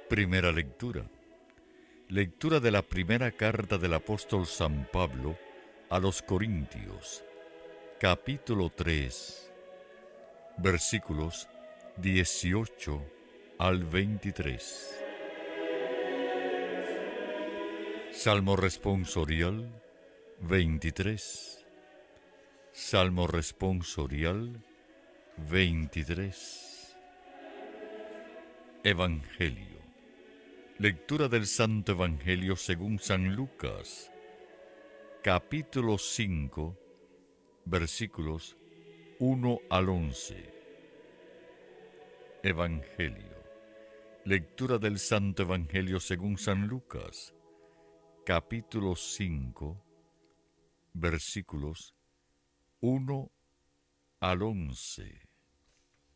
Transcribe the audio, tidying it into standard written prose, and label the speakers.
Speaker 1: Primera lectura. Lectura de la primera carta del apóstol San Pablo a los Corintios, capítulo 3, versículos 18 al 23. Salmo responsorial 23. Salmo responsorial 23. Evangelio. Lectura del Santo Evangelio según San Lucas, capítulo 5, versículos 1 al 11. Evangelio. Lectura del Santo Evangelio según San Lucas, capítulo 5, versículos 1 al 11.